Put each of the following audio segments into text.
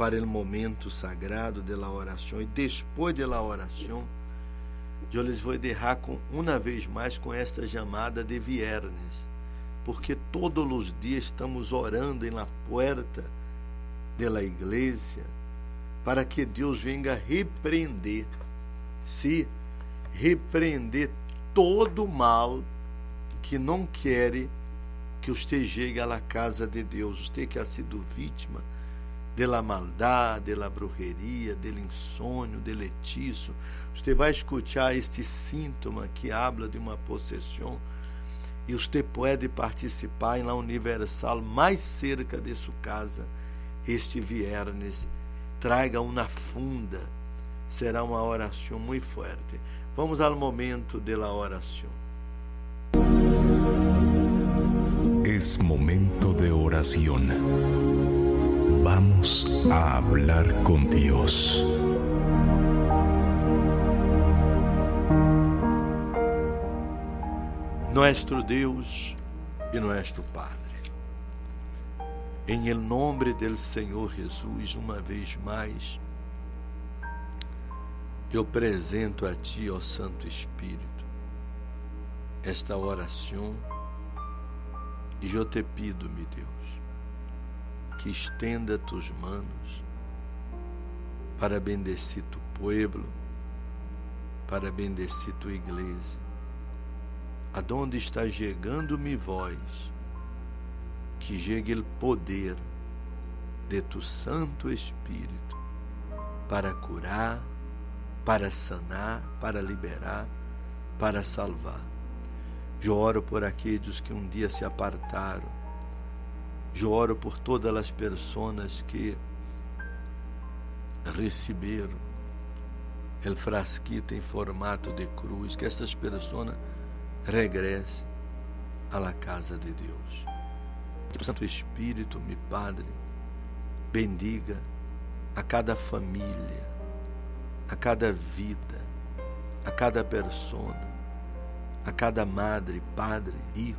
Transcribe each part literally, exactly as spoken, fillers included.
para o momento sagrado da oração. E depois da oração, eu les vou deixar com, uma vez mais com esta chamada de viernes, porque todos os dias estamos orando em la puerta de la igreja para que Deus venha repreender, se repreender todo mal que não quer que você chegue à casa de Deus. Você que ha sido vítima da maldade, da brujeria, do insônio, do hechizo, você vai escutar este síntoma que habla de uma possessão e você pode participar na Universal mais cerca de sua casa este viernes. Traga uma funda, será uma oração muito forte. Vamos ao momento da oração. Es momento de oración. Vamos a hablar con Dios. Nuestro Deus e nuestro Padre, em el nome del Senhor Jesus, uma vez mais, eu apresento a Ti, ó Santo Espírito, esta oração, e eu te pido, meu Deus, que estenda tus manos para bendecir tu pueblo, para bendecir tua igreja, aonde está chegando minha voz, que chegue o poder de tu Santo Espírito para curar, para sanar, para liberar, para salvar. Eu oro por aqueles que um dia se apartaram. Eu oro por todas as pessoas que receberam o frasquito em formato de cruz, que estas pessoas regressem à casa de Deus. Que o Santo Espírito, meu Padre, bendiga a cada família, a cada vida, a cada persona, a cada madre, padre, hijo.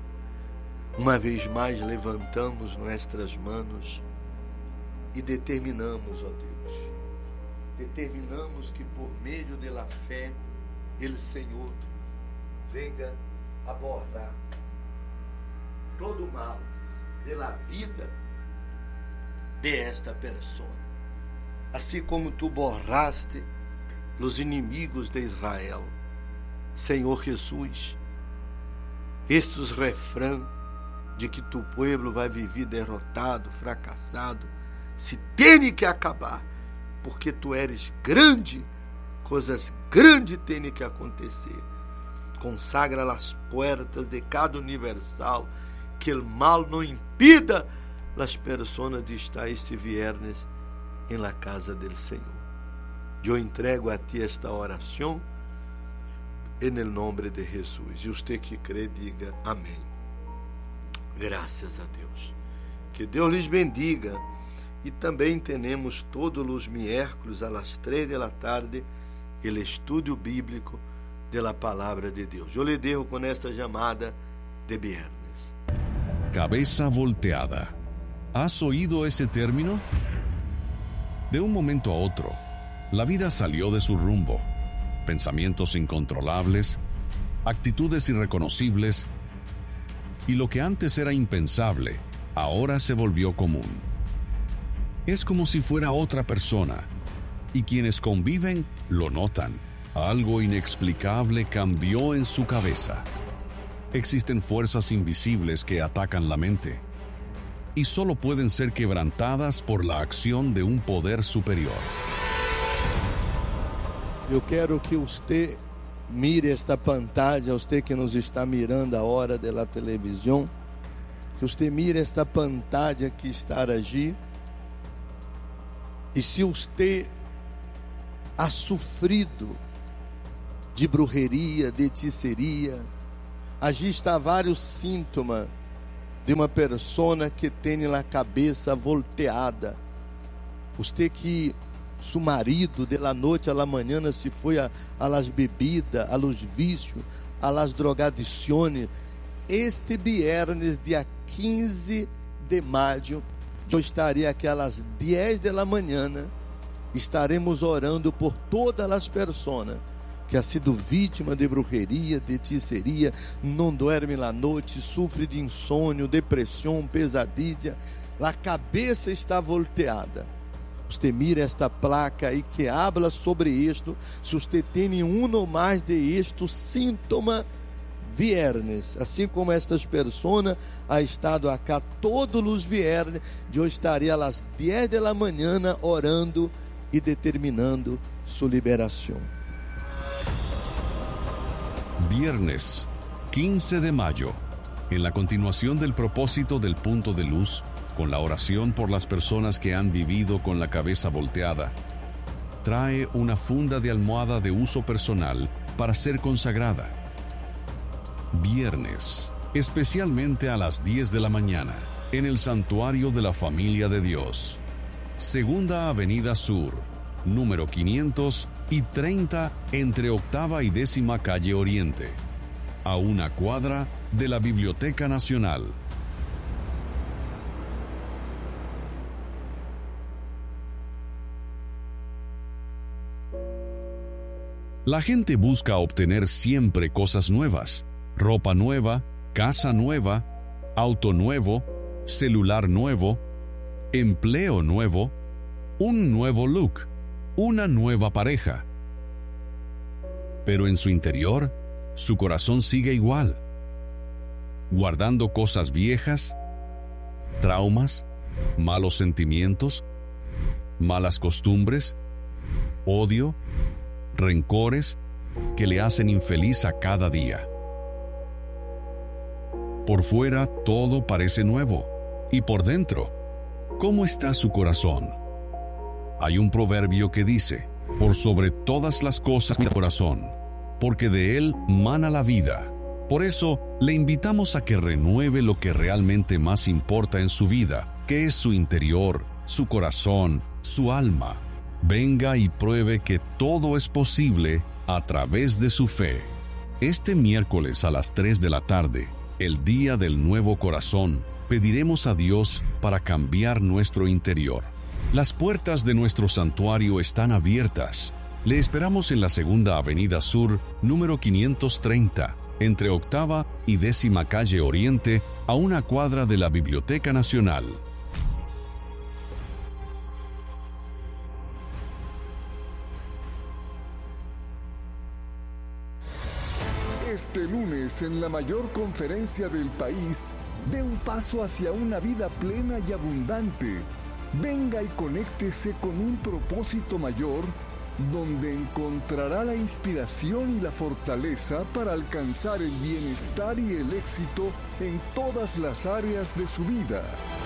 Uma vez mais levantamos nossas manos e determinamos, ó Deus, determinamos que por meio da fé, o Senhor venga abordar todo o mal da vida de esta pessoa, assim como tu borraste os inimigos de Israel. Senhor Jesus, estes refrãs de que tu povo vai viver derrotado, fracassado, se tem que acabar, porque tu eres grande, coisas grandes têm que acontecer. Consagra as portas de cada universal, que o mal não impida as pessoas de estar este viernes em la casa del Senhor. Eu entrego a ti esta oração em nome de Jesus. E você que crê, diga amém. Graças a Deus. Que Deus lhes bendiga. E também temos todos os miércoles às três da tarde o estudo bíblico da palavra de Deus. Eu lhe dejo com esta chamada de viernes. Cabeza volteada. ¿Has oído ese término? De un momento a otro, la vida salió de su rumbo. Pensamientos incontrolables, actitudes irreconocibles, y lo que antes era impensable, ahora se volvió común. Es como si fuera otra persona, y quienes conviven lo notan. Algo inexplicable cambió en su cabeza. Existen fuerzas invisibles que atacan la mente, y solo pueden ser quebrantadas por la acción de un poder superior. Eu quero que você mire esta pantalla, você que nos está mirando a hora da televisão, que você mire esta pantalla que está aqui. E se você ha sofrido de brujeria, de hechiceria, aqui está vários sintomas de uma pessoa que tem a cabeça volteada. Você que seu marido de la noite a la manhã se foi a, a las bebidas, a los vícios, a las drogadiciones. Este viernes, dia quinze de maio, Eu estarei aqui às dez da manhã, estaremos orando por todas as pessoas que ha sido vítima de brujeria, de hechiceria, não dorme na noite, sofre de insônia, depressão, pesadilha, a cabeça está volteada. Você mira esta placa aí que habla sobre isto. Se você tem um ou mais de estes sintomas, viernes, assim como estas pessoas ha estado acá todos os viernes, eu estaria às dez da manhã orando e determinando sua liberação. Viernes quince de mayo, en la continuación del propósito del punto de luz, con la oración por las personas que han vivido con la cabeza volteada, trae una funda de almohada de uso personal para ser consagrada. Viernes, especialmente a las diez de la mañana, en el Santuario de la Familia de Dios. Segunda Avenida Sur, número quinientos treinta, entre Octava y Décima Calle Oriente, a una cuadra de la Biblioteca Nacional. La gente busca obtener siempre cosas nuevas. Ropa nueva, casa nueva, auto nuevo, celular nuevo, empleo nuevo, un nuevo look, una nueva pareja. Pero en su interior, su corazón sigue igual, guardando cosas viejas, traumas, malos sentimientos, malas costumbres, odio, rencores que le hacen infeliz a cada día. Por fuera todo parece nuevo, y por dentro, ¿cómo está su corazón? Hay un proverbio que dice: por sobre todas las cosas mi corazón, porque de él mana la vida. Por eso le invitamos a que renueve lo que realmente más importa en su vida, que es su interior, su corazón, su alma. Venga y pruebe que todo es posible a través de su fe. Este miércoles a las tres de la tarde, el día del nuevo corazón, pediremos a Dios para cambiar nuestro interior. Las puertas de nuestro santuario están abiertas. Le esperamos en la Segunda Avenida Sur, número quinientos treinta, entre Octava y Décima Calle Oriente, a una cuadra de la Biblioteca Nacional. Este lunes, en la mayor conferencia del país, dé un paso hacia una vida plena y abundante. Venga y conéctese con un propósito mayor, donde encontrará la inspiración y la fortaleza para alcanzar el bienestar y el éxito en todas las áreas de su vida.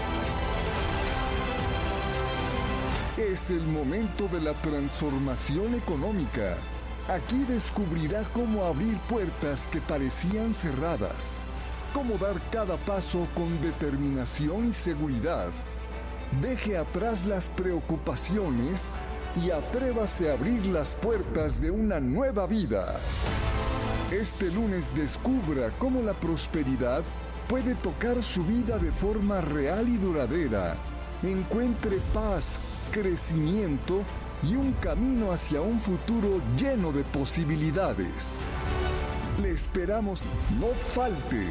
Es el momento de la transformación económica. Aquí descubrirá cómo abrir puertas que parecían cerradas, cómo dar cada paso con determinación y seguridad. Deje atrás las preocupaciones y atrévase a abrir las puertas de una nueva vida. Este lunes descubra cómo la prosperidad puede tocar su vida de forma real y duradera. Encuentre paz, crecimiento y un camino hacia un futuro lleno de posibilidades. Le esperamos, no falte.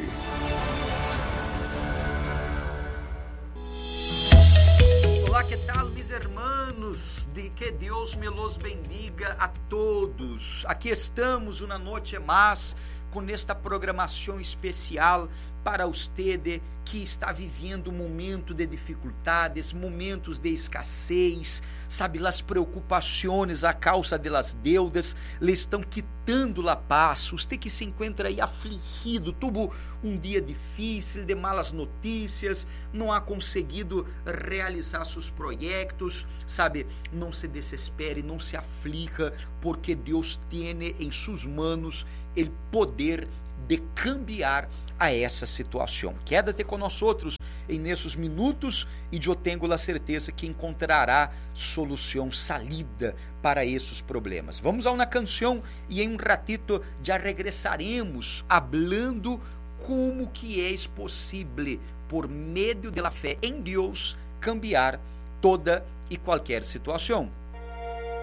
Olá, que tal, mis hermanos? De que Deus me los bendiga a todos. Aqui estamos uma noite mais com esta programação especial para usted que está vivendo um momento de dificuldades, momentos de escassez, sabe, as preocupações a causa de las deudas le estão quitando a paz. Você que se encontra aí afligido, tuvo um dia difícil, de malas notícias, não ha conseguido realizar seus projetos, sabe, não se desespere, não se aflija, porque Deus tem em suas manos o poder de cambiar a essa situação. Quédate com nós outros em nesses minutos e eu tenho a certeza que encontrará solução, salida para esses problemas. Vamos a uma canção e em um ratito já regressaremos hablando como que é possível por meio da fé em Deus cambiar toda e qualquer situação.